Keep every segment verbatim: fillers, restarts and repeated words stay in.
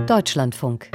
Deutschlandfunk.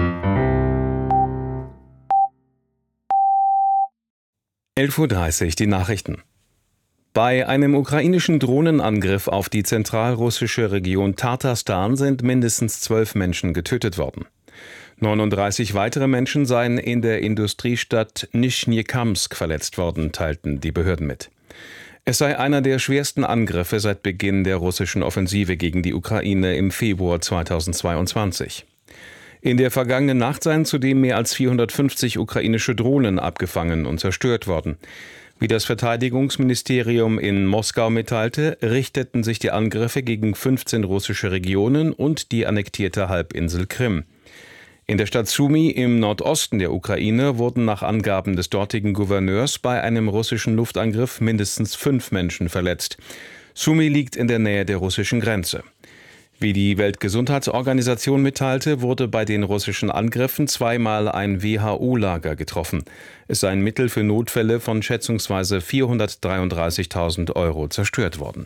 elf Uhr dreißig, die Nachrichten. Bei einem ukrainischen Drohnenangriff auf die zentralrussische Region Tatarstan sind mindestens zwölf Menschen getötet worden. neununddreißig weitere Menschen seien in der Industriestadt Nischnjekamsk verletzt worden, teilten die Behörden mit. Es sei einer der schwersten Angriffe seit Beginn der russischen Offensive gegen die Ukraine im Februar zweitausendzweiundzwanzig. In der vergangenen Nacht seien zudem mehr als vierhundertfünfzig ukrainische Drohnen abgefangen und zerstört worden. Wie das Verteidigungsministerium in Moskau mitteilte, richteten sich die Angriffe gegen fünfzehn russische Regionen und die annektierte Halbinsel Krim. In der Stadt Sumy im Nordosten der Ukraine wurden nach Angaben des dortigen Gouverneurs bei einem russischen Luftangriff mindestens fünf Menschen verletzt. Sumy liegt in der Nähe der russischen Grenze. Wie die Weltgesundheitsorganisation mitteilte, wurde bei den russischen Angriffen zweimal ein W H O-Lager getroffen. Es seien Mittel für Notfälle von schätzungsweise vierhundertdreiunddreißigtausend Euro zerstört worden.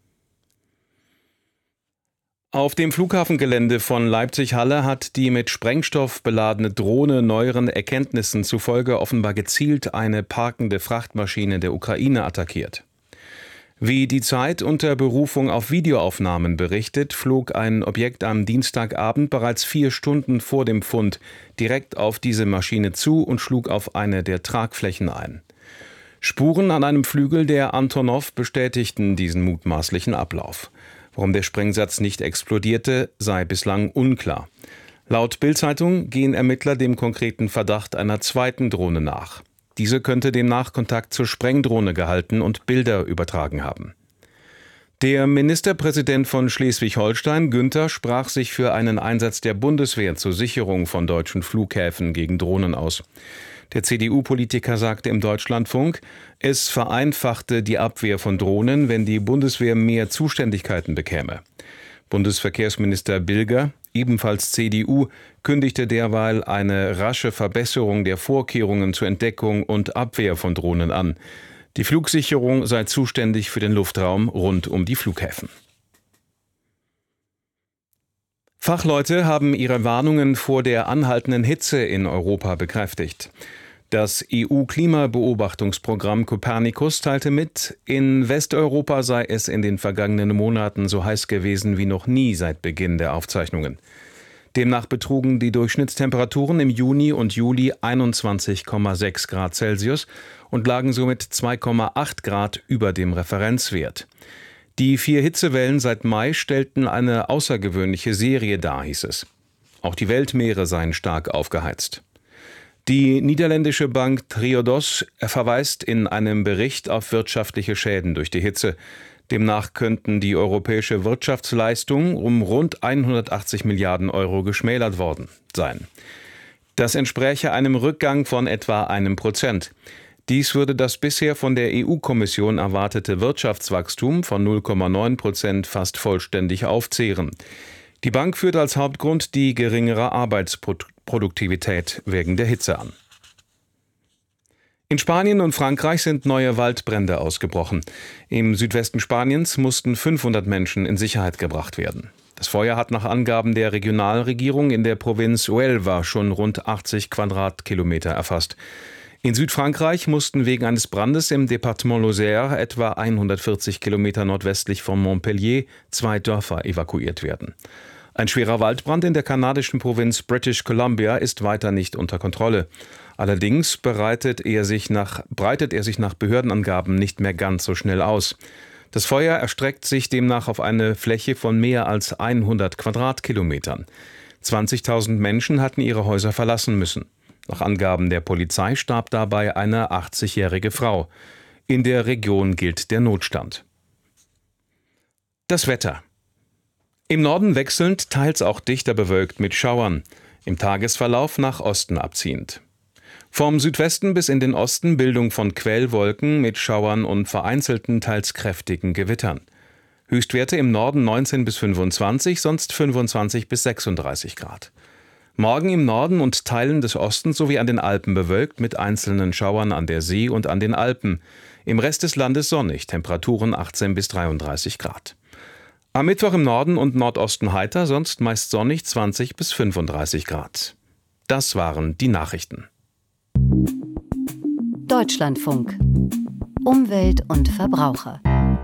Auf dem Flughafengelände von Leipzig-Halle hat die mit Sprengstoff beladene Drohne neueren Erkenntnissen zufolge offenbar gezielt eine parkende Frachtmaschine der Ukraine attackiert. Wie die Zeit unter Berufung auf Videoaufnahmen berichtet, flog ein Objekt am Dienstagabend bereits vier Stunden vor dem Fund direkt auf diese Maschine zu und schlug auf eine der Tragflächen ein. Spuren an einem Flügel der Antonov bestätigten diesen mutmaßlichen Ablauf. Warum der Sprengsatz nicht explodierte, sei bislang unklar. Laut Bild-Zeitung gehen Ermittler dem konkreten Verdacht einer zweiten Drohne nach. Diese könnte demnach Kontakt zur Sprengdrohne gehalten und Bilder übertragen haben. Der Ministerpräsident von Schleswig-Holstein, Günther, sprach sich für einen Einsatz der Bundeswehr zur Sicherung von deutschen Flughäfen gegen Drohnen aus. Der C D U-Politiker sagte im Deutschlandfunk, es vereinfachte die Abwehr von Drohnen, wenn die Bundeswehr mehr Zuständigkeiten bekäme. Bundesverkehrsminister Bilger, ebenfalls C D U, kündigte derweil eine rasche Verbesserung der Vorkehrungen zur Entdeckung und Abwehr von Drohnen an. Die Flugsicherung sei zuständig für den Luftraum rund um die Flughäfen. Fachleute haben ihre Warnungen vor der anhaltenden Hitze in Europa bekräftigt. Das E U-Klimabeobachtungsprogramm Copernicus teilte mit, in Westeuropa sei es in den vergangenen Monaten so heiß gewesen wie noch nie seit Beginn der Aufzeichnungen. Demnach betrugen die Durchschnittstemperaturen im Juni und Juli einundzwanzig Komma sechs Grad Celsius und lagen somit zwei Komma acht Grad über dem Referenzwert. Die vier Hitzewellen seit Mai stellten eine außergewöhnliche Serie dar, hieß es. Auch die Weltmeere seien stark aufgeheizt. Die niederländische Bank Triodos verweist in einem Bericht auf wirtschaftliche Schäden durch die Hitze. Demnach könnten die europäische Wirtschaftsleistung um rund hundertachtzig Milliarden Euro geschmälert worden sein. Das entspräche einem Rückgang von etwa einem Prozent. Dies würde das bisher von der E U-Kommission erwartete Wirtschaftswachstum von null Komma neun Prozent fast vollständig aufzehren. Die Bank führt als Hauptgrund die geringere Arbeitsproduktivität wegen der Hitze an. In Spanien und Frankreich sind neue Waldbrände ausgebrochen. Im Südwesten Spaniens mussten fünfhundert Menschen in Sicherheit gebracht werden. Das Feuer hat nach Angaben der Regionalregierung in der Provinz Huelva schon rund achtzig Quadratkilometer erfasst. In Südfrankreich mussten wegen eines Brandes im Departement Lozère, etwa hundertvierzig Kilometer nordwestlich von Montpellier, zwei Dörfer evakuiert werden. Ein schwerer Waldbrand in der kanadischen Provinz British Columbia ist weiter nicht unter Kontrolle. Allerdings bereitet er sich nach, breitet er sich nach Behördenangaben nicht mehr ganz so schnell aus. Das Feuer erstreckt sich demnach auf eine Fläche von mehr als hundert Quadratkilometern. zwanzigtausend Menschen hatten ihre Häuser verlassen müssen. Nach Angaben der Polizei starb dabei eine achtzigjährige Frau. In der Region gilt der Notstand. Das Wetter. Im Norden wechselnd, teils auch dichter bewölkt mit Schauern. Im Tagesverlauf nach Osten abziehend. Vom Südwesten bis in den Osten Bildung von Quellwolken mit Schauern und vereinzelten, teils kräftigen Gewittern. Höchstwerte im Norden neunzehn bis fünfundzwanzig, sonst fünfundzwanzig bis sechsunddreißig Grad. Morgen im Norden und Teilen des Ostens sowie an den Alpen bewölkt mit einzelnen Schauern an der See und an den Alpen. Im Rest des Landes sonnig, Temperaturen achtzehn bis dreiunddreißig Grad. Am Mittwoch im Norden und Nordosten heiter, sonst meist sonnig, zwanzig bis fünfunddreißig Grad. Das waren die Nachrichten. Deutschlandfunk. Umwelt und Verbraucher.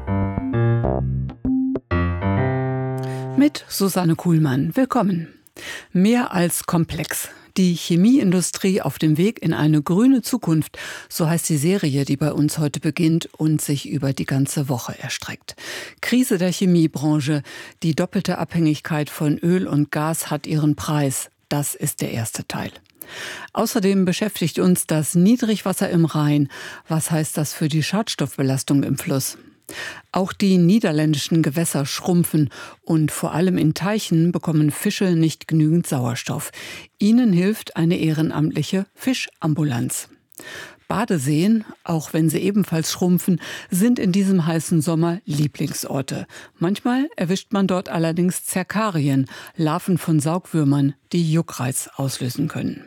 Mit Susanne Kuhlmann. Willkommen. Mehr als komplex. Die Chemieindustrie auf dem Weg in eine grüne Zukunft, so heißt die Serie, die bei uns heute beginnt und sich über die ganze Woche erstreckt. Krise der Chemiebranche, die doppelte Abhängigkeit von Öl und Gas hat ihren Preis. Das ist der erste Teil. Außerdem beschäftigt uns das Niedrigwasser im Rhein. Was heißt das für die Schadstoffbelastung im Fluss? Auch die niederländischen Gewässer schrumpfen und vor allem in Teichen bekommen Fische nicht genügend Sauerstoff. Ihnen hilft eine ehrenamtliche Fischambulanz. Badeseen, auch wenn sie ebenfalls schrumpfen, sind in diesem heißen Sommer Lieblingsorte. Manchmal erwischt man dort allerdings Zerkarien, Larven von Saugwürmern, die Juckreiz auslösen können.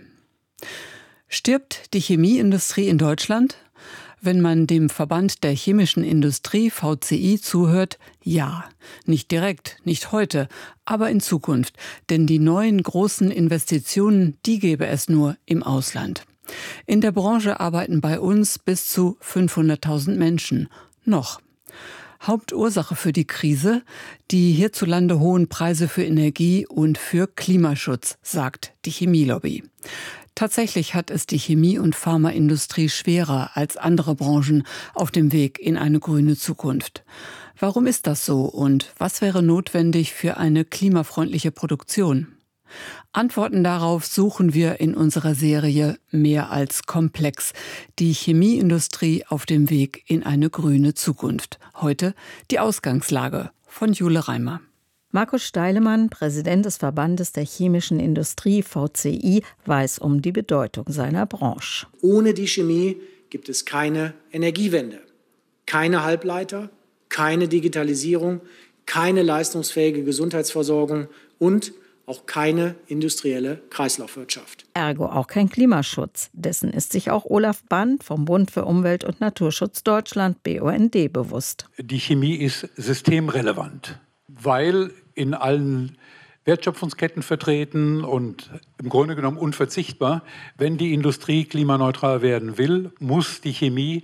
Stirbt die Chemieindustrie in Deutschland? Wenn man dem Verband der chemischen Industrie V C I zuhört, ja. Nicht direkt, nicht heute, aber in Zukunft. Denn die neuen großen Investitionen, die gäbe es nur im Ausland. In der Branche arbeiten bei uns bis zu fünfhunderttausend Menschen. Noch. Hauptursache für die Krise, die hierzulande hohen Preise für Energie und für Klimaschutz, sagt die Chemielobby. Tatsächlich hat es die Chemie- und Pharmaindustrie schwerer als andere Branchen auf dem Weg in eine grüne Zukunft. Warum ist das so und was wäre notwendig für eine klimafreundliche Produktion? Antworten darauf suchen wir in unserer Serie Mehr als komplex. Die Chemieindustrie auf dem Weg in eine grüne Zukunft. Heute die Ausgangslage von Jule Reimer. Markus Steilemann, Präsident des Verbandes der chemischen Industrie V C I, weiß um die Bedeutung seiner Branche. Ohne die Chemie gibt es keine Energiewende, keine Halbleiter, keine Digitalisierung, keine leistungsfähige Gesundheitsversorgung und auch keine industrielle Kreislaufwirtschaft. Ergo auch kein Klimaschutz. Dessen ist sich auch Olaf Band vom Bund für Umwelt und Naturschutz Deutschland, B U N D, bewusst. Die Chemie ist systemrelevant, weil in allen Wertschöpfungsketten vertreten und im Grunde genommen unverzichtbar. Wenn die Industrie klimaneutral werden will, muss die Chemie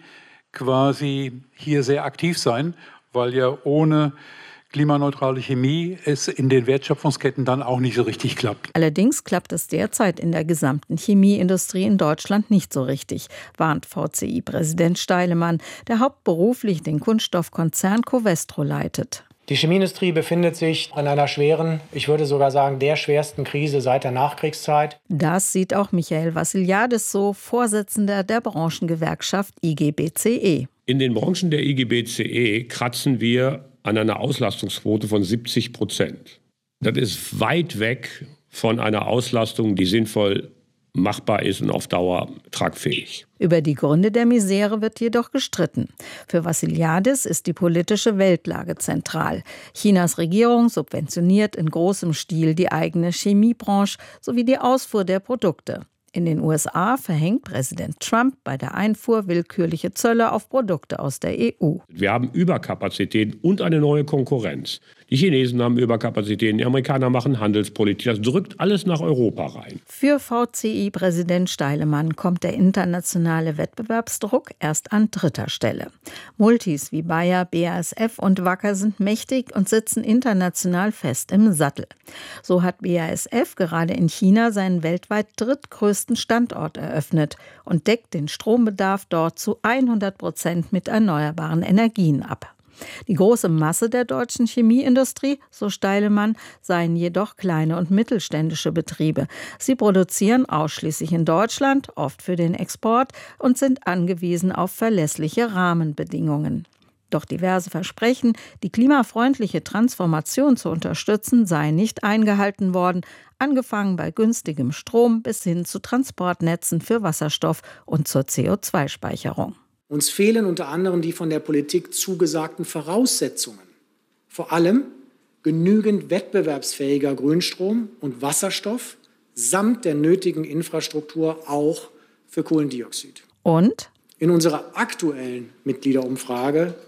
quasi hier sehr aktiv sein, weil ja ohne klimaneutrale Chemie es in den Wertschöpfungsketten dann auch nicht so richtig klappt. Allerdings klappt es derzeit in der gesamten Chemieindustrie in Deutschland nicht so richtig, warnt V C I-Präsident Steilemann, der hauptberuflich den Kunststoffkonzern Covestro leitet. Die Chemieindustrie befindet sich in einer schweren, ich würde sogar sagen, der schwersten Krise seit der Nachkriegszeit. Das sieht auch Michael Vassiliadis so, Vorsitzender der Branchengewerkschaft I G B C E. In den Branchen der I G B C E kratzen wir an einer Auslastungsquote von siebzig Prozent. Das ist weit weg von einer Auslastung, die sinnvoll machbar ist und auf Dauer tragfähig. Über die Gründe der Misere wird jedoch gestritten. Für Vassiliadis ist die politische Weltlage zentral. Chinas Regierung subventioniert in großem Stil die eigene Chemiebranche sowie die Ausfuhr der Produkte. In den U S A verhängt Präsident Trump bei der Einfuhr willkürliche Zölle auf Produkte aus der E U. Wir haben Überkapazitäten und eine neue Konkurrenz. Die Chinesen haben Überkapazitäten, die Amerikaner machen Handelspolitik. Das drückt alles nach Europa rein. Für V C I-Präsident Steilemann kommt der internationale Wettbewerbsdruck erst an dritter Stelle. Multis wie Bayer, B A S F und Wacker sind mächtig und sitzen international fest im Sattel. So hat B A S F gerade in China seinen weltweit drittgrößten Standort eröffnet und deckt den Strombedarf dort zu hundert Prozent mit erneuerbaren Energien ab. Die große Masse der deutschen Chemieindustrie, so Steilemann, seien jedoch kleine und mittelständische Betriebe. Sie produzieren ausschließlich in Deutschland, oft für den Export und sind angewiesen auf verlässliche Rahmenbedingungen. Doch diverse Versprechen, die klimafreundliche Transformation zu unterstützen, seien nicht eingehalten worden, angefangen bei günstigem Strom bis hin zu Transportnetzen für Wasserstoff und zur C O zwei Speicherung. Uns fehlen unter anderem die von der Politik zugesagten Voraussetzungen. Vor allem genügend wettbewerbsfähiger Grünstrom und Wasserstoff samt der nötigen Infrastruktur auch für Kohlendioxid. Und? In unserer aktuellen Mitgliederumfrage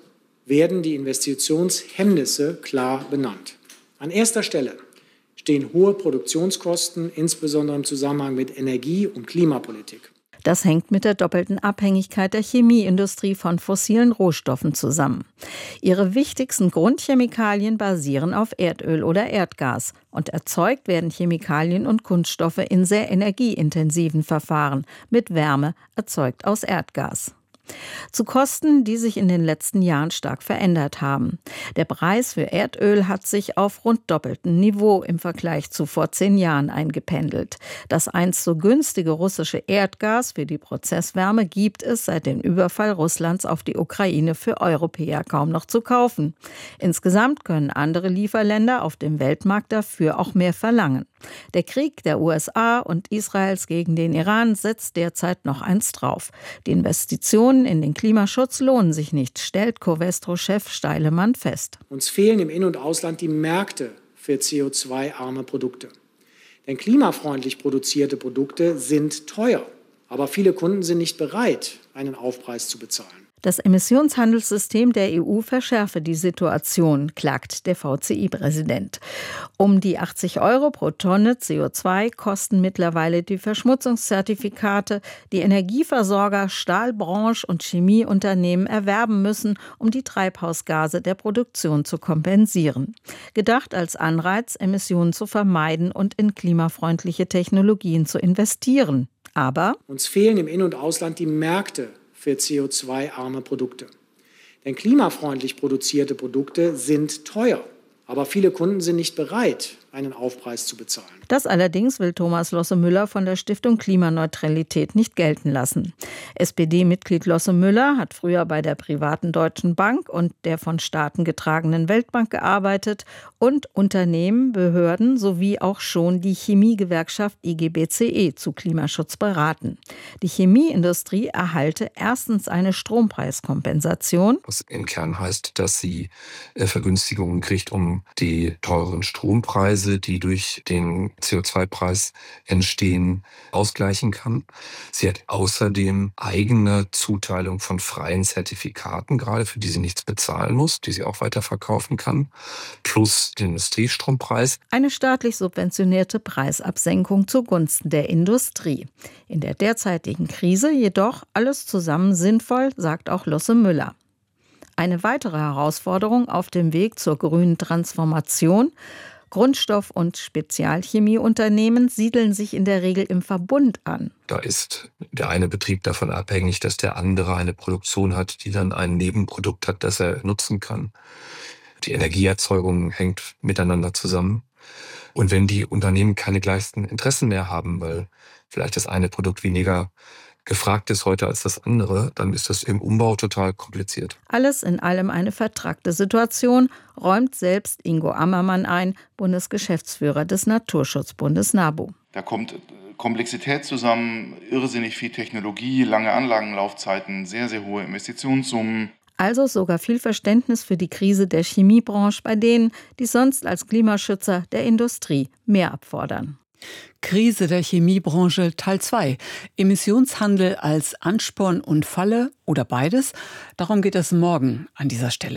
werden die Investitionshemmnisse klar benannt. An erster Stelle stehen hohe Produktionskosten, insbesondere im Zusammenhang mit Energie- und Klimapolitik. Das hängt mit der doppelten Abhängigkeit der Chemieindustrie von fossilen Rohstoffen zusammen. Ihre wichtigsten Grundchemikalien basieren auf Erdöl oder Erdgas. Und erzeugt werden Chemikalien und Kunststoffe in sehr energieintensiven Verfahren mit Wärme, erzeugt aus Erdgas. Zu Kosten, die sich in den letzten Jahren stark verändert haben. Der Preis für Erdöl hat sich auf rund doppeltem Niveau im Vergleich zu vor zehn Jahren eingependelt. Das einst so günstige russische Erdgas für die Prozesswärme gibt es seit dem Überfall Russlands auf die Ukraine für Europäer kaum noch zu kaufen. Insgesamt können andere Lieferländer auf dem Weltmarkt dafür auch mehr verlangen. Der Krieg der U S A und Israels gegen den Iran setzt derzeit noch eins drauf. Die Investitionen in den Klimaschutz lohnen sich nicht, stellt Covestro-Chef Steilemann fest. Uns fehlen im In- und Ausland die Märkte für C O zwei arme Produkte. Denn klimafreundlich produzierte Produkte sind teuer, aber viele Kunden sind nicht bereit, einen Aufpreis zu bezahlen. Das Emissionshandelssystem der E U verschärfe die Situation, klagt der V C I-Präsident. Um die achtzig Euro pro Tonne C O zwei kosten mittlerweile die Verschmutzungszertifikate, die Energieversorger, Stahlbranche und Chemieunternehmen erwerben müssen, um die Treibhausgase der Produktion zu kompensieren. Gedacht als Anreiz, Emissionen zu vermeiden und in klimafreundliche Technologien zu investieren. Aber uns fehlen im In- und Ausland die Märkte für C O zwei arme Produkte. Denn klimafreundlich produzierte Produkte sind teuer, aber viele Kunden sind nicht bereit, einen Aufpreis zu bezahlen. Das allerdings will Thomas Losse-Müller von der Stiftung Klimaneutralität nicht gelten lassen. S P D-Mitglied Losse-Müller hat früher bei der privaten Deutschen Bank und der von Staaten getragenen Weltbank gearbeitet und Unternehmen, Behörden sowie auch schon die Chemiegewerkschaft I G B C E zu Klimaschutz beraten. Die Chemieindustrie erhalte erstens eine Strompreiskompensation. Was im Kern heißt, dass sie Vergünstigungen kriegt, um die teuren Strompreise, die durch den C O zwei Preis entstehen, ausgleichen kann. Sie hat außerdem eigene Zuteilung von freien Zertifikaten, gerade für die sie nichts bezahlen muss, die sie auch weiterverkaufen kann, plus den Industriestrompreis. Eine staatlich subventionierte Preisabsenkung zugunsten der Industrie. In der derzeitigen Krise jedoch alles zusammen sinnvoll, sagt auch Losse-Müller. Eine weitere Herausforderung auf dem Weg zur grünen Transformation: Grundstoff- und Spezialchemieunternehmen siedeln sich in der Regel im Verbund an. Da ist der eine Betrieb davon abhängig, dass der andere eine Produktion hat, die dann ein Nebenprodukt hat, das er nutzen kann. Die Energieerzeugung hängt miteinander zusammen. Und wenn die Unternehmen keine gleichen Interessen mehr haben, weil vielleicht das eine Produkt weniger gefragt ist heute als das andere, dann ist das im Umbau total kompliziert. Alles in allem eine vertrackte Situation, räumt selbst Ingo Ammermann ein, Bundesgeschäftsführer des Naturschutzbundes NABU. Da kommt Komplexität zusammen, irrsinnig viel Technologie, lange Anlagenlaufzeiten, sehr, sehr hohe Investitionssummen. Also sogar viel Verständnis für die Krise der Chemiebranche bei denen, die sonst als Klimaschützer der Industrie mehr abfordern. Krise der Chemiebranche Teil zwei. Emissionshandel als Ansporn und Falle oder beides? Darum geht es morgen an dieser Stelle.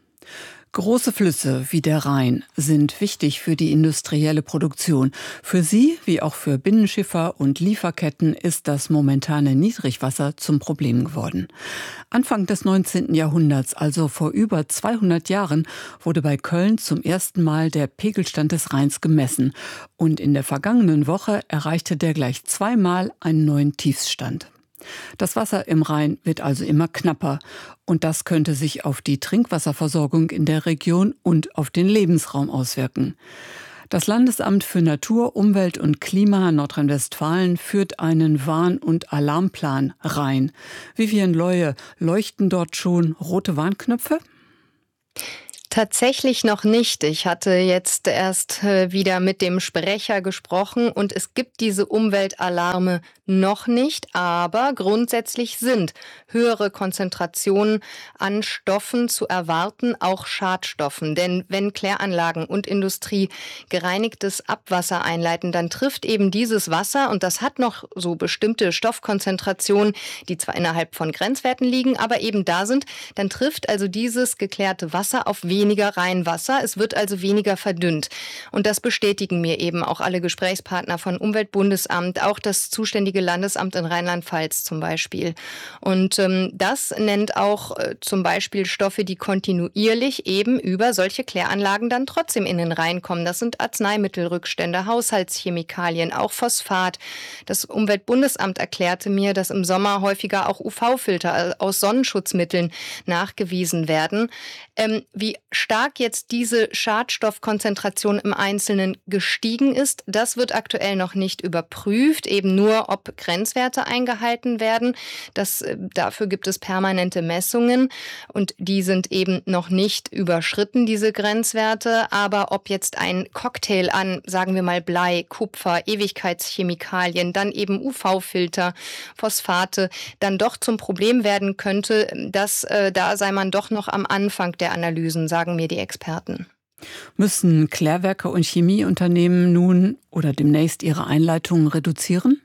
Große Flüsse wie der Rhein sind wichtig für die industrielle Produktion. Für sie, wie auch für Binnenschiffer und Lieferketten, ist das momentane Niedrigwasser zum Problem geworden. Anfang des neunzehnten Jahrhunderts, also vor über zweihundert Jahren, wurde bei Köln zum ersten Mal der Pegelstand des Rheins gemessen. Und in der vergangenen Woche erreichte der gleich zweimal einen neuen Tiefsstand. Das Wasser im Rhein wird also immer knapper und das könnte sich auf die Trinkwasserversorgung in der Region und auf den Lebensraum auswirken. Das Landesamt für Natur, Umwelt und Klima Nordrhein-Westfalen führt einen Warn- und Alarmplan Rhein. Vivian Leue, leuchten dort schon rote Warnknöpfe? Tatsächlich noch nicht. Ich hatte jetzt erst wieder mit dem Sprecher gesprochen und es gibt diese Umweltalarme noch nicht, aber grundsätzlich sind höhere Konzentrationen an Stoffen zu erwarten, auch Schadstoffen. Denn wenn Kläranlagen und Industrie gereinigtes Abwasser einleiten, dann trifft eben dieses Wasser, und das hat noch so bestimmte Stoffkonzentrationen, die zwar innerhalb von Grenzwerten liegen, aber eben da sind, dann trifft also dieses geklärte Wasser auf weniger Reinwasser. Es wird also weniger verdünnt. Und das bestätigen mir eben auch alle Gesprächspartner von Umweltbundesamt, auch das zuständige Landesamt in Rheinland-Pfalz zum Beispiel. Und ähm, das nennt auch äh, zum Beispiel Stoffe, die kontinuierlich eben über solche Kläranlagen dann trotzdem in den Rhein kommen. Das sind Arzneimittelrückstände, Haushaltschemikalien, auch Phosphat. Das Umweltbundesamt erklärte mir, dass im Sommer häufiger auch U V-Filter aus Sonnenschutzmitteln nachgewiesen werden. Ähm, wie stark jetzt diese Schadstoffkonzentration im Einzelnen gestiegen ist, das wird aktuell noch nicht überprüft, eben nur, ob Grenzwerte eingehalten werden. Das, dafür gibt es permanente Messungen und die sind eben noch nicht überschritten, diese Grenzwerte. Aber ob jetzt ein Cocktail an, sagen wir mal, Blei, Kupfer, Ewigkeitschemikalien, dann eben U V-Filter, Phosphate, dann doch zum Problem werden könnte, das, äh, da sei man doch noch am Anfang der Analysen, sagen mir die Experten. Müssen Klärwerke und Chemieunternehmen nun oder demnächst ihre Einleitungen reduzieren?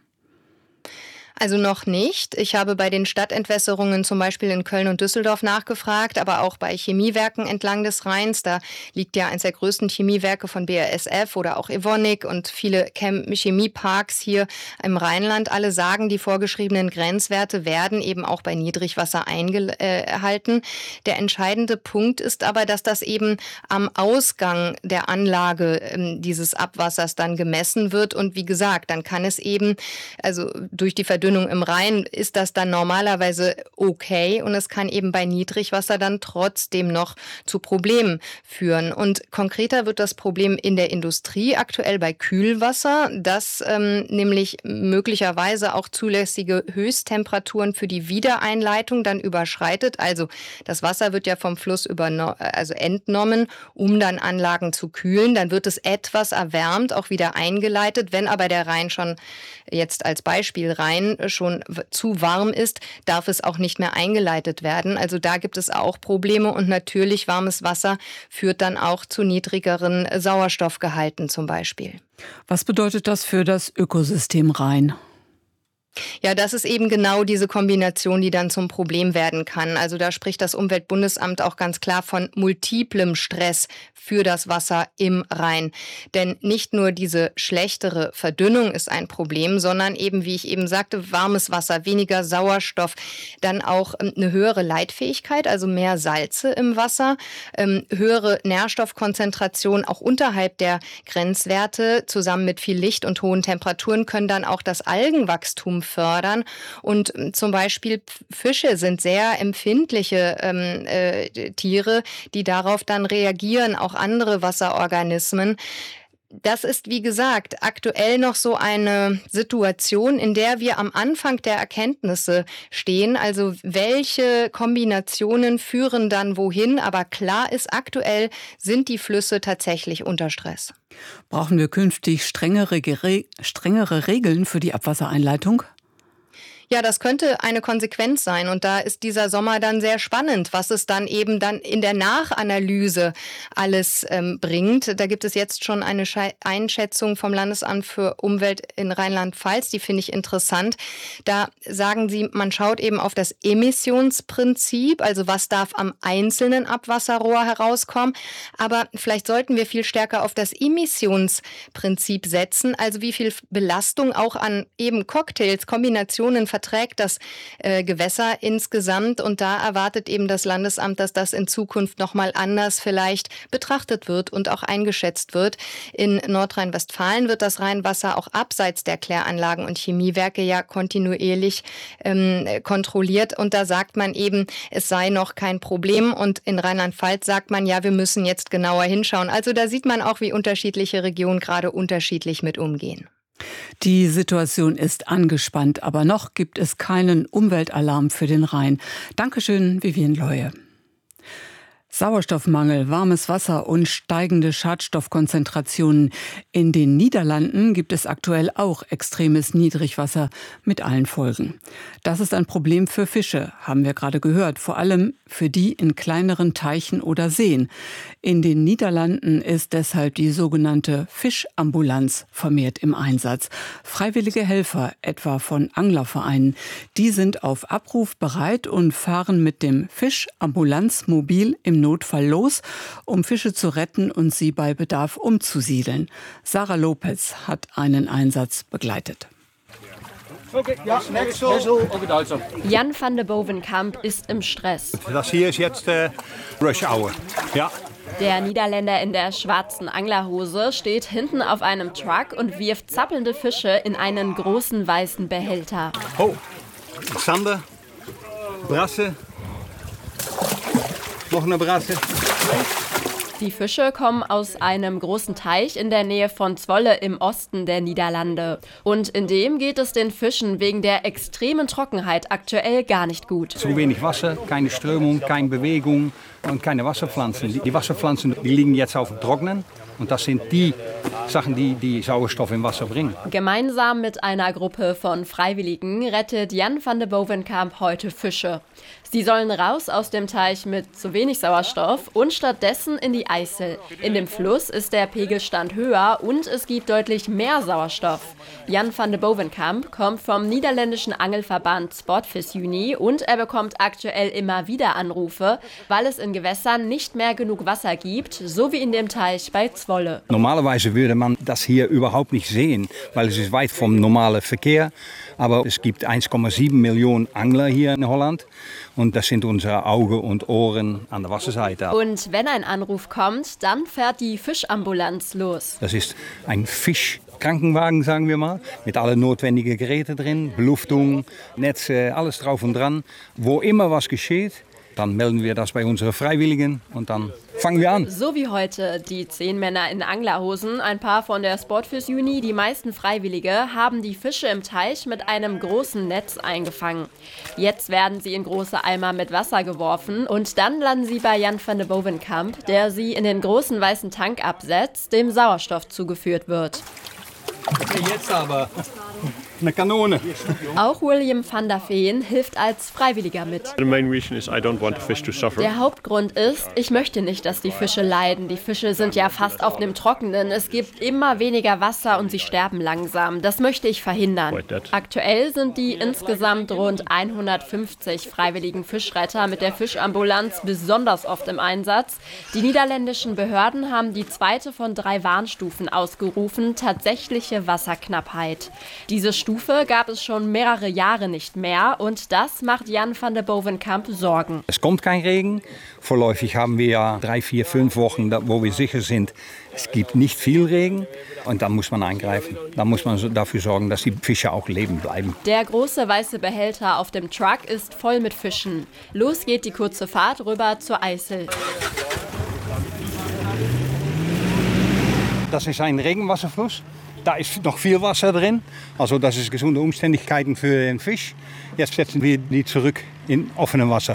Also noch nicht. Ich habe bei den Stadtentwässerungen zum Beispiel in Köln und Düsseldorf nachgefragt, aber auch bei Chemiewerken entlang des Rheins. Da liegt ja eines der größten Chemiewerke von B A S F oder auch Evonik und viele Chem- Chemieparks hier im Rheinland. Alle sagen, die vorgeschriebenen Grenzwerte werden eben auch bei Niedrigwasser eingehalten. Der entscheidende Punkt ist aber, dass das eben am Ausgang der Anlage äh, dieses Abwassers dann gemessen wird. Und wie gesagt, dann kann es eben, also durch die Verdünnung im Rhein ist das dann normalerweise okay und es kann eben bei Niedrigwasser dann trotzdem noch zu Problemen führen. Und konkreter wird das Problem in der Industrie aktuell bei Kühlwasser, das ähm, nämlich möglicherweise auch zulässige Höchsttemperaturen für die Wiedereinleitung dann überschreitet. Also das Wasser wird ja vom Fluss überno- also entnommen, um dann Anlagen zu kühlen. Dann wird es etwas erwärmt, auch wieder eingeleitet. Wenn aber der Rhein schon jetzt als Beispiel Rhein schon zu warm ist, darf es auch nicht mehr eingeleitet werden. Also da gibt es auch Probleme und natürlich warmes Wasser führt dann auch zu niedrigeren Sauerstoffgehalten zum Beispiel. Was bedeutet das für das Ökosystem Rhein? Ja, das ist eben genau diese Kombination, die dann zum Problem werden kann. Also da spricht das Umweltbundesamt auch ganz klar von multiplem Stress für das Wasser im Rhein. Denn nicht nur diese schlechtere Verdünnung ist ein Problem, sondern eben, wie ich eben sagte, warmes Wasser, weniger Sauerstoff, dann auch eine höhere Leitfähigkeit, also mehr Salze im Wasser, höhere Nährstoffkonzentration auch unterhalb der Grenzwerte, zusammen mit viel Licht und hohen Temperaturen können dann auch das Algenwachstum fördern. Und zum Beispiel Fische sind sehr empfindliche ähm, äh, Tiere, die darauf dann reagieren, auch andere Wasserorganismen. Das ist, wie gesagt, aktuell noch so eine Situation, in der wir am Anfang der Erkenntnisse stehen. Also welche Kombinationen führen dann wohin? Aber klar ist, aktuell sind die Flüsse tatsächlich unter Stress. Brauchen wir künftig strengere, strengere Regeln für die Abwassereinleitung? Ja, das könnte eine Konsequenz sein. Und da ist dieser Sommer dann sehr spannend, was es dann eben dann in der Nachanalyse alles ähm, bringt. Da gibt es jetzt schon eine Schei- Einschätzung vom Landesamt für Umwelt in Rheinland-Pfalz, die finde ich interessant. Da sagen sie, man schaut eben auf das Emissionsprinzip, also was darf am einzelnen Abwasserrohr herauskommen. Aber vielleicht sollten wir viel stärker auf das Emissionsprinzip setzen, also wie viel Belastung auch an eben Cocktails, Kombinationen verträgt das äh, Gewässer insgesamt. Und da erwartet eben das Landesamt, dass das in Zukunft nochmal anders vielleicht betrachtet wird und auch eingeschätzt wird. In Nordrhein-Westfalen wird das Rheinwasser auch abseits der Kläranlagen und Chemiewerke ja kontinuierlich ähm, kontrolliert. Und da sagt man eben, es sei noch kein Problem. Und in Rheinland-Pfalz sagt man, ja, wir müssen jetzt genauer hinschauen. Also da sieht man auch, wie unterschiedliche Regionen gerade unterschiedlich mit umgehen. Die Situation ist angespannt, aber noch gibt es keinen Umweltalarm für den Rhein. Dankeschön, Vivian Leue. Sauerstoffmangel, warmes Wasser und steigende Schadstoffkonzentrationen. In den Niederlanden gibt es aktuell auch extremes Niedrigwasser mit allen Folgen. Das ist ein Problem für Fische, haben wir gerade gehört, vor allem für die in kleineren Teichen oder Seen. In den Niederlanden ist deshalb die sogenannte Fischambulanz vermehrt im Einsatz. Freiwillige Helfer, etwa von Anglervereinen, die sind auf Abruf bereit und fahren mit dem Fischambulanzmobil im Notfall los, um Fische zu retten und sie bei Bedarf umzusiedeln. Sarah Lopez hat einen Einsatz begleitet. Jan van de Bovenkamp ist im Stress. Das hier ist jetzt äh, Rush Hour. Ja. Der Niederländer in der schwarzen Anglerhose steht hinten auf einem Truck und wirft zappelnde Fische in einen großen weißen Behälter. Oh, Sander, Brasse. Noch eine Brasse. Die Fische kommen aus einem großen Teich in der Nähe von Zwolle im Osten der Niederlande. Und in dem geht es den Fischen wegen der extremen Trockenheit aktuell gar nicht gut. Zu wenig Wasser, keine Strömung, keine Bewegung und keine Wasserpflanzen. Die Wasserpflanzen die liegen jetzt auf dem Trocknen. Und das sind die Sachen, die die Sauerstoff im Wasser bringen. Gemeinsam mit einer Gruppe von Freiwilligen rettet Jan van de Bovenkamp heute Fische. Sie sollen raus aus dem Teich mit zu wenig Sauerstoff und stattdessen in die IJssel. In dem Fluss ist der Pegelstand höher und es gibt deutlich mehr Sauerstoff. Jan van de Bovenkamp kommt vom niederländischen Angelverband Sportvisuni und er bekommt aktuell immer wieder Anrufe, weil es in Gewässern nicht mehr genug Wasser gibt, so wie in dem Teich bei Zwolle. Normalerweise würde man das hier überhaupt nicht sehen, weil es ist weit vom normalen Verkehr. Aber es gibt eins Komma sieben Millionen Angler hier in Holland. Und das sind unsere Augen und Ohren an der Wasserseite. Und wenn ein Anruf kommt, dann fährt die Fischambulanz los. Das ist ein Fischkrankenwagen, sagen wir mal, mit allen notwendigen Geräten drin, Beluftung, Netze, alles drauf und dran. Wo immer was geschieht, dann melden wir das bei unseren Freiwilligen und dann fangen wir an. So wie heute. Die zehn Männer in Anglerhosen, ein paar von der Sportvisuni, die meisten Freiwillige, haben die Fische im Teich mit einem großen Netz eingefangen. Jetzt werden sie in große Eimer mit Wasser geworfen und dann landen sie bei Jan van de Bovenkamp, der sie in den großen weißen Tank absetzt, dem Sauerstoff zugeführt wird. Okay, jetzt aber eine Kanone. Auch William van der Veen hilft als Freiwilliger mit. Der Hauptgrund ist, ich möchte nicht, dass die Fische leiden. Die Fische sind ja fast auf dem Trockenen. Es gibt immer weniger Wasser und sie sterben langsam. Das möchte ich verhindern. Aktuell sind die insgesamt rund hundertfünfzig freiwilligen Fischretter mit der Fischambulanz besonders oft im Einsatz. Die niederländischen Behörden haben die zweite von drei Warnstufen ausgerufen, tatsächliche Wasserknappheit. Diese Stufe gab es schon mehrere Jahre nicht mehr und das macht Jan van de Bovenkamp Sorgen. Es kommt kein Regen. Vorläufig haben wir ja drei, vier, fünf Wochen, wo wir sicher sind, es gibt nicht viel Regen und dann muss man eingreifen. Dann muss man dafür sorgen, dass die Fische auch leben bleiben. Der große weiße Behälter auf dem Truck ist voll mit Fischen. Los geht die kurze Fahrt rüber zur IJssel. Das ist ein Regenwasserfluss. Da ist noch viel Wasser drin, also das ist gesunde Umständigkeiten für den Fisch. Jetzt setzen wir die zurück in offenem Wasser.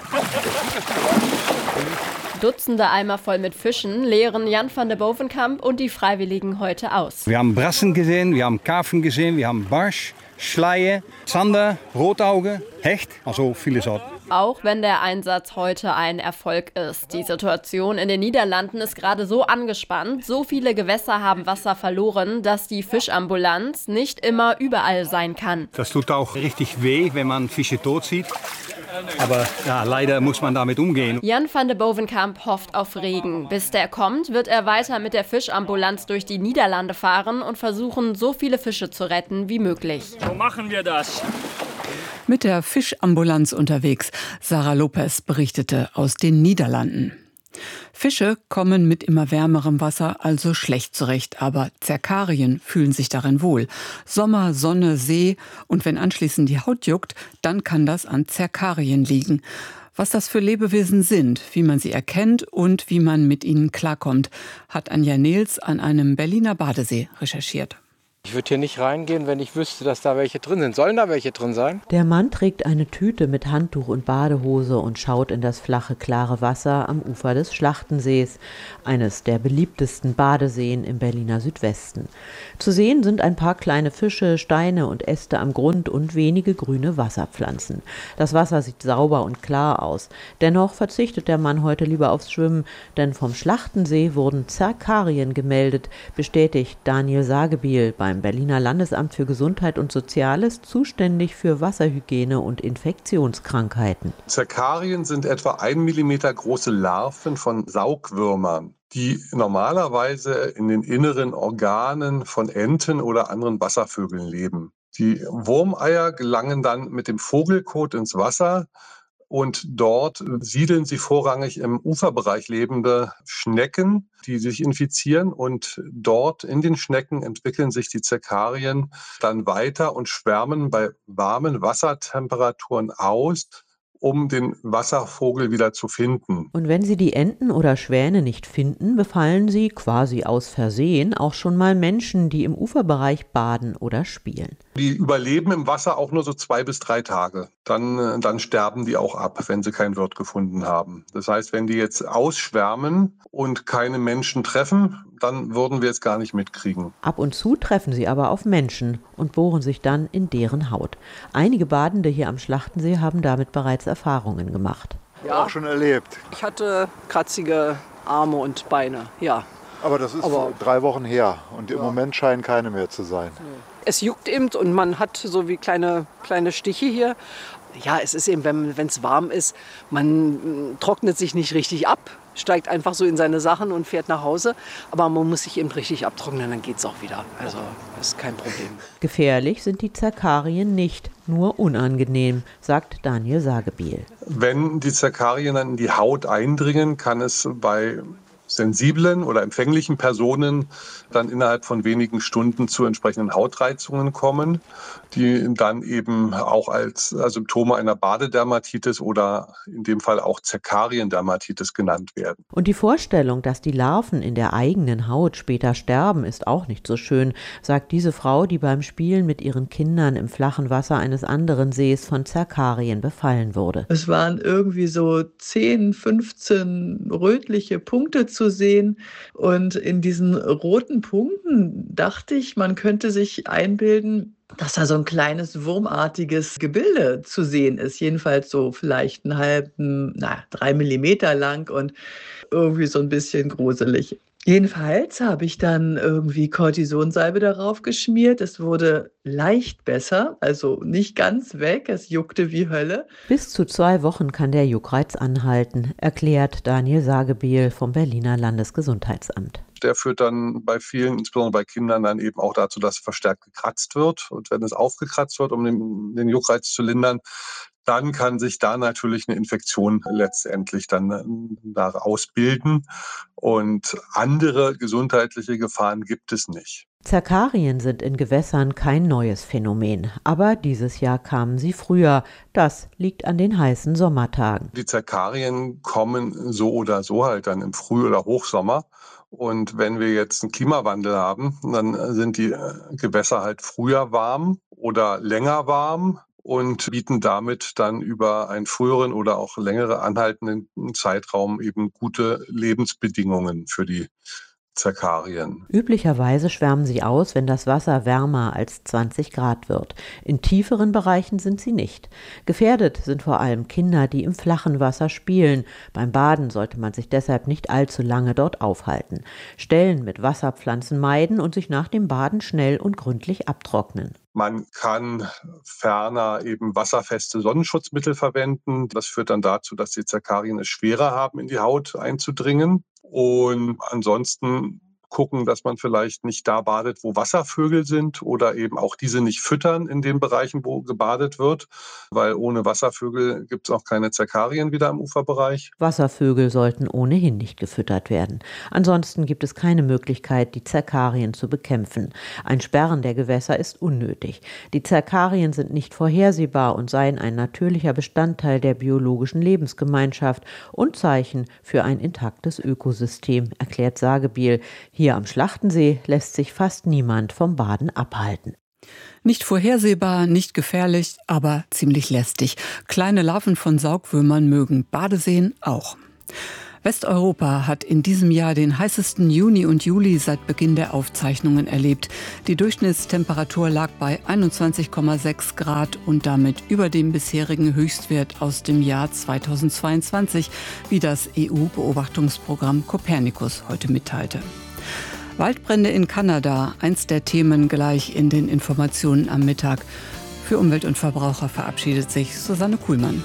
Dutzende Eimer voll mit Fischen leeren Jan van de Bovenkamp und die Freiwilligen heute aus. Wir haben Brassen gesehen, wir haben Karpfen gesehen, wir haben Barsch, Schleie, Zander, Rotauge, Hecht, also viele Sorten. Auch wenn der Einsatz heute ein Erfolg ist. Die Situation in den Niederlanden ist gerade so angespannt. So viele Gewässer haben Wasser verloren, dass die Fischambulanz nicht immer überall sein kann. Das tut auch richtig weh, wenn man Fische tot sieht. Aber ja, leider muss man damit umgehen. Jan van de Bovenkamp hofft auf Regen. Bis der kommt, wird er weiter mit der Fischambulanz durch die Niederlande fahren und versuchen, so viele Fische zu retten wie möglich. So machen wir das. Mit der Fischambulanz unterwegs. Sarah Lopez berichtete aus den Niederlanden. Fische kommen mit immer wärmerem Wasser also schlecht zurecht, aber Zerkarien fühlen sich darin wohl. Sommer, Sonne, See und wenn anschließend die Haut juckt, dann kann das an Zerkarien liegen. Was das für Lebewesen sind, wie man sie erkennt und wie man mit ihnen klarkommt, hat Anja Nehls an einem Berliner Badesee recherchiert. Ich würde hier nicht reingehen, wenn ich wüsste, dass da welche drin sind. Sollen da welche drin sein? Der Mann trägt eine Tüte mit Handtuch und Badehose und schaut in das flache, klare Wasser am Ufer des Schlachtensees, eines der beliebtesten Badeseen im Berliner Südwesten. Zu sehen sind ein paar kleine Fische, Steine und Äste am Grund und wenige grüne Wasserpflanzen. Das Wasser sieht sauber und klar aus. Dennoch verzichtet der Mann heute lieber aufs Schwimmen, denn vom Schlachtensee wurden Zerkarien gemeldet, bestätigt Daniel Sagebiel beim Berliner Landesamt für Gesundheit und Soziales, zuständig für Wasserhygiene und Infektionskrankheiten. Zerkarien sind etwa ein Millimeter große Larven von Saugwürmern, die normalerweise in den inneren Organen von Enten oder anderen Wasservögeln leben. Die Wurmeier gelangen dann mit dem Vogelkot ins Wasser. Und dort siedeln sie vorrangig im Uferbereich lebende Schnecken, die sich infizieren. Und dort in den Schnecken entwickeln sich die Zerkarien dann weiter und schwärmen bei warmen Wassertemperaturen aus, um den Wasservogel wieder zu finden. Und wenn sie die Enten oder Schwäne nicht finden, befallen sie quasi aus Versehen auch schon mal Menschen, die im Uferbereich baden oder spielen. Die überleben im Wasser auch nur so zwei bis drei Tage. Dann, dann sterben die auch ab, wenn sie keinen Wirt gefunden haben. Das heißt, wenn die jetzt ausschwärmen und keine Menschen treffen, dann würden wir es gar nicht mitkriegen. Ab und zu treffen sie aber auf Menschen und bohren sich dann in deren Haut. Einige Badende hier am Schlachtensee haben damit bereits Erfahrungen gemacht. Ja, auch schon erlebt. Ich hatte kratzige Arme und Beine, ja. Aber das ist aber drei Wochen her und im ja. Moment scheinen keine mehr zu sein. Es juckt eben und man hat so wie kleine, kleine Stiche hier. Ja, es ist eben, wenn es warm ist, man trocknet sich nicht richtig ab, steigt einfach so in seine Sachen und fährt nach Hause. Aber man muss sich eben richtig abtrocknen, dann geht es auch wieder. Also das ist kein Problem. Gefährlich sind die Zerkarien nicht, nur unangenehm, sagt Daniel Sagebiel. Wenn die Zerkarien dann in die Haut eindringen, kann es bei sensiblen oder empfänglichen Personen dann innerhalb von wenigen Stunden zu entsprechenden Hautreizungen kommen, die dann eben auch als Symptome einer Badedermatitis oder in dem Fall auch Zerkariendermatitis genannt werden. Und die Vorstellung, dass die Larven in der eigenen Haut später sterben, ist auch nicht so schön, sagt diese Frau, die beim Spielen mit ihren Kindern im flachen Wasser eines anderen Sees von Zerkarien befallen wurde. Es waren irgendwie so zehn, fünfzehn rötliche Punkte zu sehen und in diesen roten Punkten dachte ich, man könnte sich einbilden, dass da so ein kleines wurmartiges Gebilde zu sehen ist. Jedenfalls so vielleicht einen halben, na, drei Millimeter lang und irgendwie so ein bisschen gruselig. Jedenfalls habe ich dann irgendwie Kortisonsalbe darauf geschmiert. Es wurde leicht besser, also nicht ganz weg. Es juckte wie Hölle. Bis zu zwei Wochen kann der Juckreiz anhalten, erklärt Daniel Sagebiel vom Berliner Landesgesundheitsamt. Der führt dann bei vielen, insbesondere bei Kindern, dann eben auch dazu, dass verstärkt gekratzt wird. Und wenn es aufgekratzt wird, um den, den Juckreiz zu lindern, dann kann sich da natürlich eine Infektion letztendlich dann daraus bilden. Und andere gesundheitliche Gefahren gibt es nicht. Zerkarien sind in Gewässern kein neues Phänomen, aber dieses Jahr kamen sie früher. Das liegt an den heißen Sommertagen. Die Zerkarien kommen so oder so halt dann im Früh- oder Hochsommer. Und wenn wir jetzt einen Klimawandel haben, dann sind die Gewässer halt früher warm oder länger warm und bieten damit dann über einen früheren oder auch längere anhaltenden Zeitraum eben gute Lebensbedingungen für die Zerkarien. Üblicherweise schwärmen sie aus, wenn das Wasser wärmer als zwanzig Grad wird. In tieferen Bereichen sind sie nicht. Gefährdet sind vor allem Kinder, die im flachen Wasser spielen. Beim Baden sollte man sich deshalb nicht allzu lange dort aufhalten. Stellen mit Wasserpflanzen meiden und sich nach dem Baden schnell und gründlich abtrocknen. Man kann ferner eben wasserfeste Sonnenschutzmittel verwenden. Das führt dann dazu, dass die Zerkarien es schwerer haben, in die Haut einzudringen. Und ansonsten gucken, dass man vielleicht nicht da badet, wo Wasservögel sind oder eben auch diese nicht füttern in den Bereichen, wo gebadet wird, weil ohne Wasservögel gibt es auch keine Zerkarien wieder im Uferbereich. Wasservögel sollten ohnehin nicht gefüttert werden. Ansonsten gibt es keine Möglichkeit, die Zerkarien zu bekämpfen. Ein Sperren der Gewässer ist unnötig. Die Zerkarien sind nicht vorhersehbar und seien ein natürlicher Bestandteil der biologischen Lebensgemeinschaft und Zeichen für ein intaktes Ökosystem, erklärt Sagebiel. Hier Hier am Schlachtensee lässt sich fast niemand vom Baden abhalten. Nicht vorhersehbar, nicht gefährlich, aber ziemlich lästig. Kleine Larven von Saugwürmern mögen Badeseen auch. Westeuropa hat in diesem Jahr den heißesten Juni und Juli seit Beginn der Aufzeichnungen erlebt. Die Durchschnittstemperatur lag bei einundzwanzig Komma sechs Grad und damit über dem bisherigen Höchstwert aus dem Jahr zweitausendzweiundzwanzig, wie das E U-Beobachtungsprogramm Copernicus heute mitteilte. Waldbrände in Kanada, eins der Themen gleich in den Informationen am Mittag. Für Umwelt und Verbraucher verabschiedet sich Susanne Kuhlmann.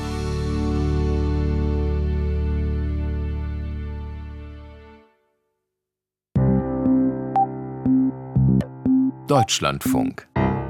Deutschlandfunk.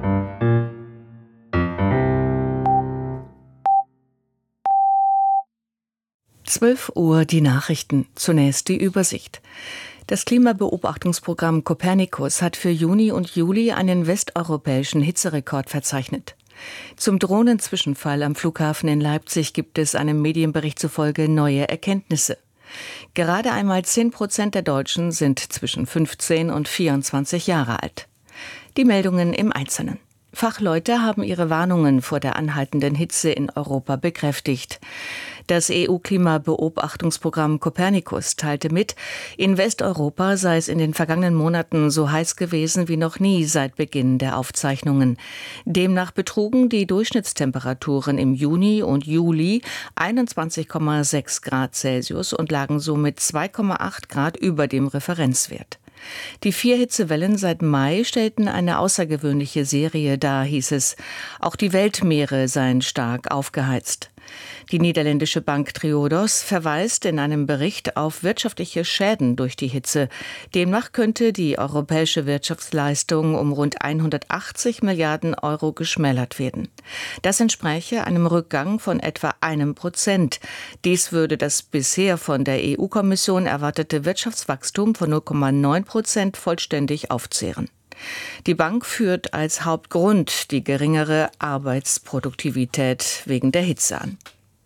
zwölf Uhr die Nachrichten. Zunächst die Übersicht. Das Klimabeobachtungsprogramm Copernicus hat für Juni und Juli einen westeuropäischen Hitzerekord verzeichnet. Zum Drohnenzwischenfall am Flughafen in Leipzig gibt es einem Medienbericht zufolge neue Erkenntnisse. Gerade einmal zehn Prozent der Deutschen sind zwischen fünfzehn und vierundzwanzig Jahre alt. Die Meldungen im Einzelnen. Fachleute haben ihre Warnungen vor der anhaltenden Hitze in Europa bekräftigt. Das E U-Klimabeobachtungsprogramm Copernicus teilte mit, in Westeuropa sei es in den vergangenen Monaten so heiß gewesen wie noch nie seit Beginn der Aufzeichnungen. Demnach betrugen die Durchschnittstemperaturen im Juni und Juli einundzwanzig Komma sechs Grad Celsius und lagen somit zwei Komma acht Grad über dem Referenzwert. Die vier Hitzewellen seit Mai stellten eine außergewöhnliche Serie dar, hieß es. Auch die Weltmeere seien stark aufgeheizt. Die niederländische Bank Triodos verweist in einem Bericht auf wirtschaftliche Schäden durch die Hitze. Demnach könnte die europäische Wirtschaftsleistung um rund hundertachtzig Milliarden Euro geschmälert werden. Das entspräche einem Rückgang von etwa einem Prozent. Dies würde das bisher von der E U-Kommission erwartete Wirtschaftswachstum von null Komma neun Prozent vollständig aufzehren. Die Bank führt als Hauptgrund die geringere Arbeitsproduktivität wegen der Hitze an.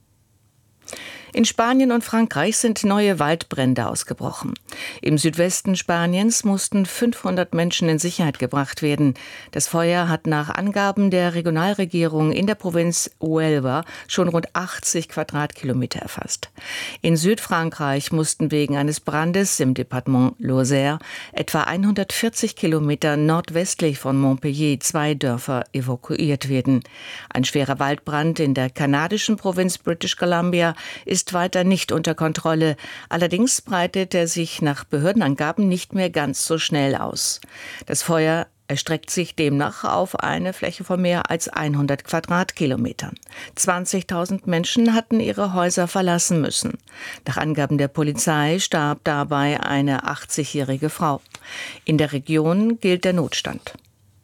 In Spanien und Frankreich sind neue Waldbrände ausgebrochen. Im Südwesten Spaniens mussten fünfhundert Menschen in Sicherheit gebracht werden. Das Feuer hat nach Angaben der Regionalregierung in der Provinz Huelva schon rund achtzig Quadratkilometer erfasst. In Südfrankreich mussten wegen eines Brandes im Departement Lozère etwa hundertvierzig Kilometer nordwestlich von Montpellier zwei Dörfer evakuiert werden. Ein schwerer Waldbrand in der kanadischen Provinz British Columbia ist ist weiter nicht unter Kontrolle. Allerdings breitet er sich nach Behördenangaben nicht mehr ganz so schnell aus. Das Feuer erstreckt sich demnach auf eine Fläche von mehr als hundert Quadratkilometern. zwanzigtausend Menschen hatten ihre Häuser verlassen müssen. Nach Angaben der Polizei starb dabei eine achtzigjährige Frau. In der Region gilt der Notstand.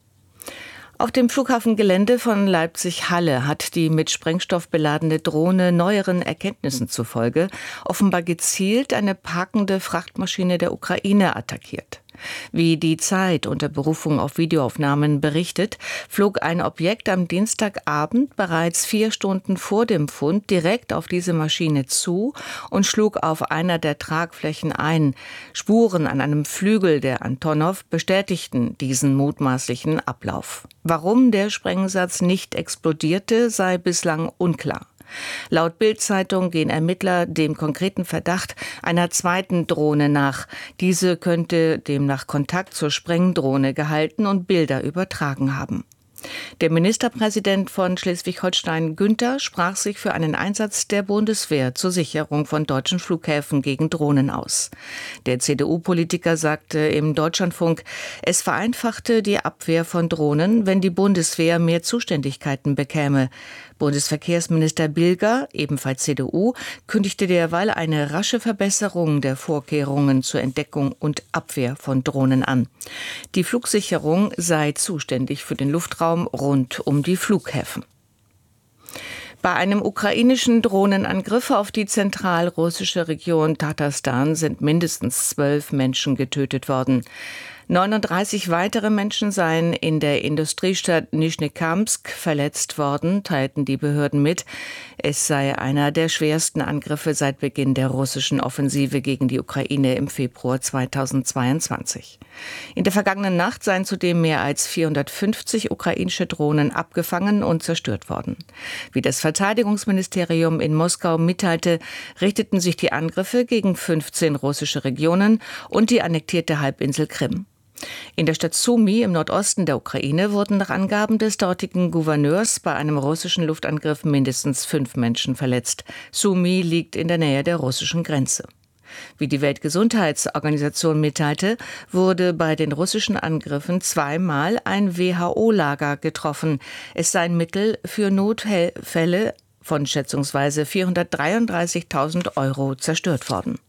Auf dem Flughafengelände von Leipzig-Halle hat die mit Sprengstoff beladene Drohne neueren Erkenntnissen zufolge offenbar gezielt eine parkende Frachtmaschine der Ukraine attackiert. Wie die Zeit unter Berufung auf Videoaufnahmen berichtet, flog ein Objekt am Dienstagabend bereits vier Stunden vor dem Fund direkt auf diese Maschine zu und schlug auf einer der Tragflächen ein. Spuren an einem Flügel der Antonov bestätigten diesen mutmaßlichen Ablauf. Warum der Sprengsatz nicht explodierte, sei bislang unklar. Laut Bild-Zeitung gehen Ermittler dem konkreten Verdacht einer zweiten Drohne nach. Diese könnte demnach Kontakt zur Sprengdrohne gehalten und Bilder übertragen haben. Der Ministerpräsident von Schleswig-Holstein, Günther, sprach sich für einen Einsatz der Bundeswehr zur Sicherung von deutschen Flughäfen gegen Drohnen aus. Der C D U-Politiker sagte im Deutschlandfunk, es vereinfachte die Abwehr von Drohnen, wenn die Bundeswehr mehr Zuständigkeiten bekäme. Bundesverkehrsminister Bilger, ebenfalls C D U, kündigte derweil eine rasche Verbesserung der Vorkehrungen zur Entdeckung und Abwehr von Drohnen an. Die Flugsicherung sei zuständig für den Luftraum rund um die Flughäfen. Bei einem ukrainischen Drohnenangriff auf die zentralrussische Region Tatarstan sind mindestens zwölf Menschen getötet worden. neununddreißig weitere Menschen seien in der Industriestadt Nischnekamsk verletzt worden, teilten die Behörden mit. Es sei einer der schwersten Angriffe seit Beginn der russischen Offensive gegen die Ukraine im Februar zweitausendzweiundzwanzig. In der vergangenen Nacht seien zudem mehr als vierhundertfünfzig ukrainische Drohnen abgefangen und zerstört worden. Wie das Verteidigungsministerium in Moskau mitteilte, richteten sich die Angriffe gegen fünfzehn russische Regionen und die annektierte Halbinsel Krim. In der Stadt Sumy im Nordosten der Ukraine wurden nach Angaben des dortigen Gouverneurs bei einem russischen Luftangriff mindestens fünf Menschen verletzt. Sumy liegt in der Nähe der russischen Grenze. Wie die Weltgesundheitsorganisation mitteilte, wurde bei den russischen Angriffen zweimal ein W H O-Lager getroffen. Es seien Mittel für Notfälle von schätzungsweise vierhundertdreiunddreißigtausend Euro zerstört worden.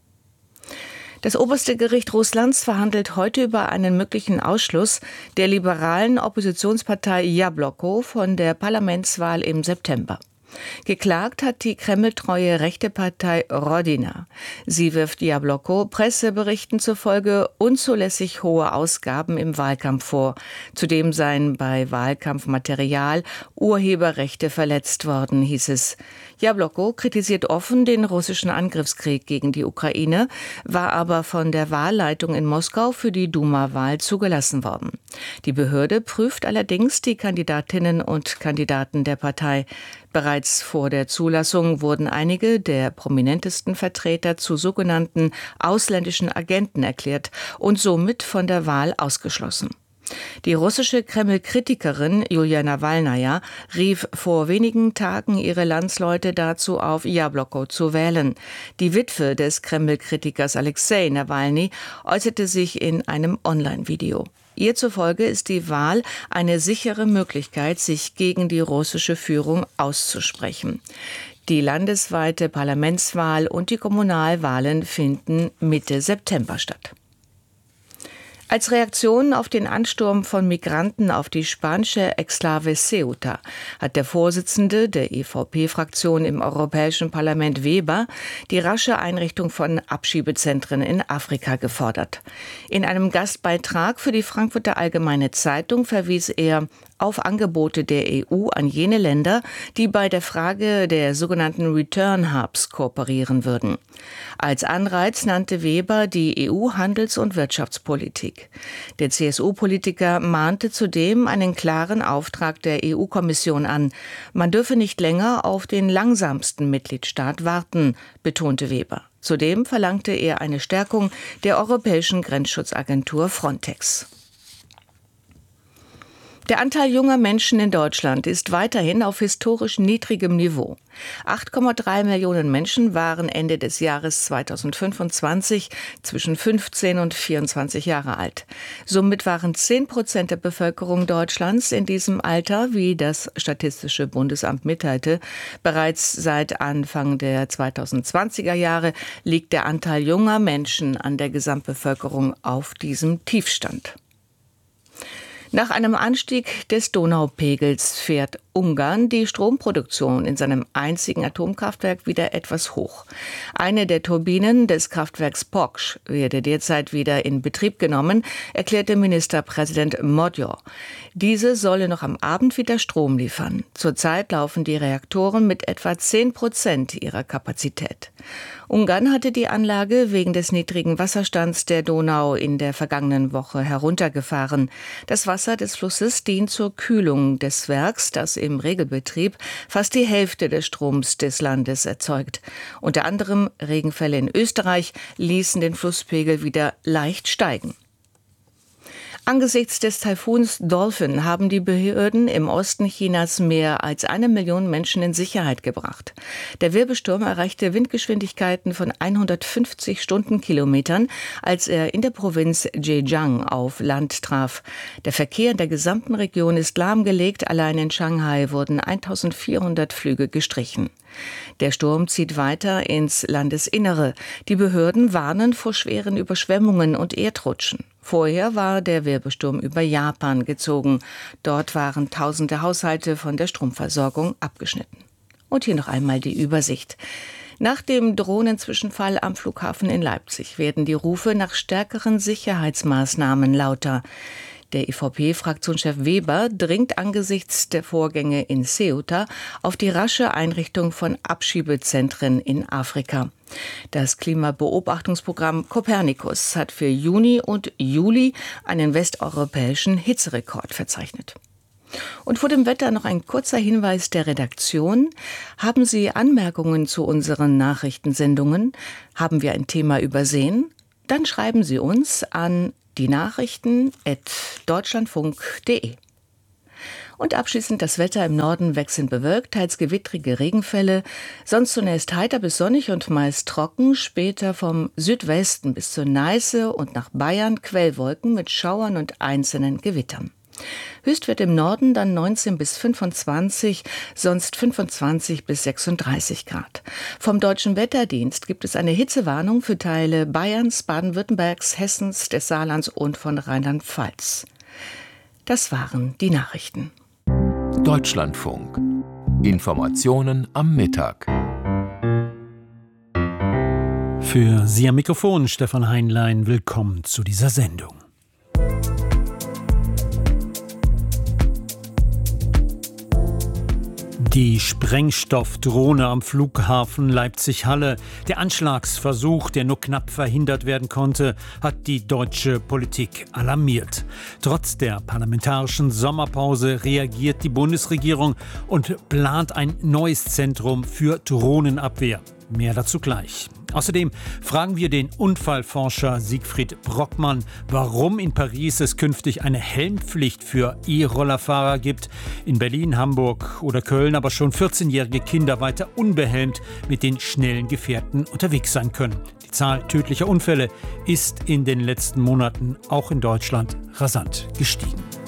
Das oberste Gericht Russlands verhandelt heute über einen möglichen Ausschluss der liberalen Oppositionspartei Jabloko von der Parlamentswahl im September. Geklagt hat die kremltreue rechte Partei Rodina. Sie wirft Jabloko Presseberichten zufolge unzulässig hohe Ausgaben im Wahlkampf vor. Zudem seien bei Wahlkampfmaterial Urheberrechte verletzt worden, hieß es. Jabloko kritisiert offen den russischen Angriffskrieg gegen die Ukraine, war aber von der Wahlleitung in Moskau für die Duma-Wahl zugelassen worden. Die Behörde prüft allerdings die Kandidatinnen und Kandidaten der Partei. Bereits vor der Zulassung wurden einige der prominentesten Vertreter zu sogenannten ausländischen Agenten erklärt und somit von der Wahl ausgeschlossen. Die russische Kreml-Kritikerin Julia Nawalnaja rief vor wenigen Tagen ihre Landsleute dazu auf, Jabloko zu wählen. Die Witwe des Kreml-Kritikers Alexei Nawalny äußerte sich in einem Online-Video. Ihr zufolge ist die Wahl eine sichere Möglichkeit, sich gegen die russische Führung auszusprechen. Die landesweite Parlamentswahl und die Kommunalwahlen finden Mitte September statt. Als Reaktion auf den Ansturm von Migranten auf die spanische Exklave Ceuta hat der Vorsitzende der E V P-Fraktion im Europäischen Parlament Weber die rasche Einrichtung von Abschiebezentren in Afrika gefordert. In einem Gastbeitrag für die Frankfurter Allgemeine Zeitung verwies er auf Angebote der E U an jene Länder, die bei der Frage der sogenannten Return Hubs kooperieren würden. Als Anreiz nannte Weber die E U-Handels- und Wirtschaftspolitik. Der C S U-Politiker mahnte zudem einen klaren Auftrag der E U-Kommission an. Man dürfe nicht länger auf den langsamsten Mitgliedstaat warten, betonte Weber. Zudem verlangte er eine Stärkung der europäischen Grenzschutzagentur Frontex. Der Anteil junger Menschen in Deutschland ist weiterhin auf historisch niedrigem Niveau. acht Komma drei Millionen Menschen waren Ende des Jahres zweitausendfünfundzwanzig zwischen fünfzehn und vierundzwanzig Jahre alt. Somit waren zehn Prozent der Bevölkerung Deutschlands in diesem Alter, wie das Statistische Bundesamt mitteilte. Bereits seit Anfang der zweitausendzwanziger Jahre liegt der Anteil junger Menschen an der Gesamtbevölkerung auf diesem Tiefstand. Nach einem Anstieg des Donaupegels fährt Ungarn die Stromproduktion in seinem einzigen Atomkraftwerk wieder etwas hoch. Eine der Turbinen des Kraftwerks Poksch werde derzeit wieder in Betrieb genommen, erklärte Ministerpräsident Magyar. Diese solle noch am Abend wieder Strom liefern. Zurzeit laufen die Reaktoren mit etwa zehn Prozent ihrer Kapazität. Ungarn hatte die Anlage wegen des niedrigen Wasserstands der Donau in der vergangenen Woche heruntergefahren. Das Wasser des Flusses dient zur Kühlung des Werks, das im Regelbetrieb fast die Hälfte des Stroms des Landes erzeugt. Unter anderem Regenfälle in Österreich ließen den Flusspegel wieder leicht steigen. Angesichts des Taifuns Dolphin haben die Behörden im Osten Chinas mehr als eine Million Menschen in Sicherheit gebracht. Der Wirbelsturm erreichte Windgeschwindigkeiten von hundertfünfzig Stundenkilometern, als er in der Provinz Zhejiang auf Land traf. Der Verkehr in der gesamten Region ist lahmgelegt. Allein in Shanghai wurden eintausendvierhundert Flüge gestrichen. Der Sturm zieht weiter ins Landesinnere. Die Behörden warnen vor schweren Überschwemmungen und Erdrutschen. Vorher war der Wirbelsturm über Japan gezogen. Dort waren tausende Haushalte von der Stromversorgung abgeschnitten. Und hier noch einmal die Übersicht. Nach dem Drohnenzwischenfall am Flughafen in Leipzig werden die Rufe nach stärkeren Sicherheitsmaßnahmen lauter. Der E V P-Fraktionschef Weber dringt angesichts der Vorgänge in Ceuta auf die rasche Einrichtung von Abschiebezentren in Afrika. Das Klimabeobachtungsprogramm Copernicus hat für Juni und Juli einen westeuropäischen Hitzerekord verzeichnet. Und vor dem Wetter noch ein kurzer Hinweis der Redaktion. Haben Sie Anmerkungen zu unseren Nachrichtensendungen? Haben wir ein Thema übersehen? Dann schreiben Sie uns an die Nachrichten at deutschlandfunk punkt de. Und abschließend das Wetter: im Norden wechselnd bewölkt, teils gewittrige Regenfälle, sonst zunächst heiter bis sonnig und meist trocken, später vom Südwesten bis zur Neiße und nach Bayern Quellwolken mit Schauern und einzelnen Gewittern. Höchstwert im Norden dann neunzehn bis fünfundzwanzig, sonst fünfundzwanzig bis sechsunddreißig Grad. Vom Deutschen Wetterdienst gibt es eine Hitzewarnung für Teile Bayerns, Baden-Württembergs, Hessens, des Saarlands und von Rheinland-Pfalz. Das waren die Nachrichten. Deutschlandfunk. Informationen am Mittag. Für Sie am Mikrofon Stefan Heinlein. Willkommen zu dieser Sendung. Die Sprengstoffdrohne am Flughafen Leipzig-Halle, der Anschlagsversuch, der nur knapp verhindert werden konnte, hat die deutsche Politik alarmiert. Trotz der parlamentarischen Sommerpause reagiert die Bundesregierung und plant ein neues Zentrum für Drohnenabwehr. Mehr dazu gleich. Außerdem fragen wir den Unfallforscher Siegfried Brockmann, warum in Paris es künftig eine Helmpflicht für E-Rollerfahrer gibt, in Berlin, Hamburg oder Köln aber schon vierzehnjährige Kinder weiter unbehelmt mit den schnellen Gefährten unterwegs sein können. Die Zahl tödlicher Unfälle ist in den letzten Monaten auch in Deutschland rasant gestiegen.